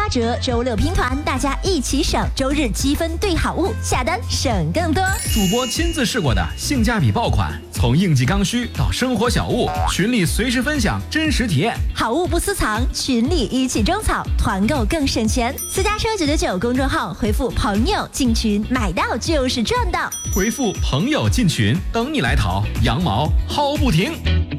折，周六拼团，大家一起省，周日积分兑好物，下单省更多。 主播亲自试过的性价比爆款，从应季刚需到生活小物，群里随时分享真实体验， 好物不私藏，群里一起种草，团购更省钱。私家车999公众号回复朋友进群，买到就是赚到。 回复朋友进群，等你来淘，羊毛薅不停。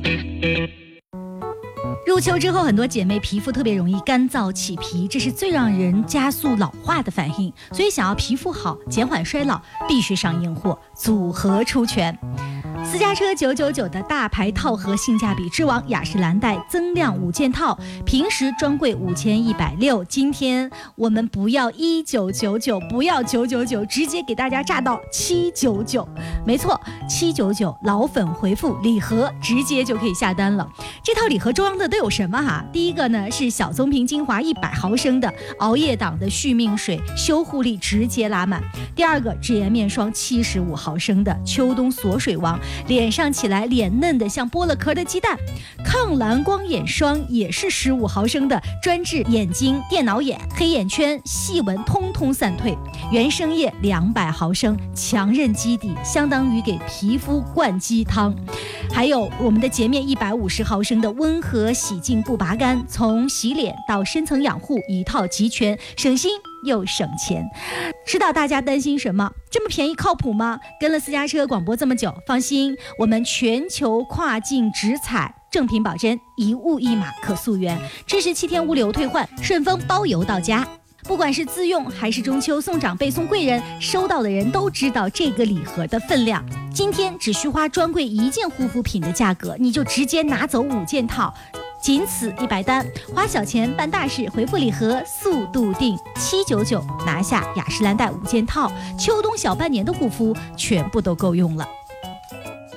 入秋之后，很多姐妹皮肤特别容易干燥起皮，这是最让人加速老化的反应。所以想要皮肤好、减缓衰老，必须上硬货，组合出拳。私家车999的大牌套盒性价比之王雅诗兰黛增量5件套，平时专柜5160，今天我们不要1999，不要999，直接给大家炸到799。没错，799，老粉回复礼盒，直接就可以下单了。这套礼盒装的都有什么哈？第一个呢是小棕瓶精华100毫升的熬夜党的续命水，修护力直接拉满。第二个脂颜面霜75毫升的秋冬锁水王，脸上起来脸嫩的像剥了壳的鸡蛋。抗蓝光眼霜也是15毫升的，专治眼睛、电脑眼、黑眼圈、细纹通通散退。原生叶200毫升，强韧基底，相当于给皮肤灌鸡汤。还有我们的洁面150毫升的温和洗净不拔干，从洗脸到深层养护一套齐全，省心又省钱。知道大家担心什么？这么便宜靠谱吗？跟了私家车广播这么久，放心，我们全球跨境直采，正品保真，1物1码可溯源，支持7天物流退换，顺丰包邮到家。不管是自用还是中秋送长辈送贵人，收到的人都知道这个礼盒的分量。今天只需花专柜1件护肤品的价格，你就直接拿走5件套，仅此100单，花小钱办大事，回复礼盒速度定799，拿下雅诗兰黛5件套，秋冬小半年的护肤全部都够用了。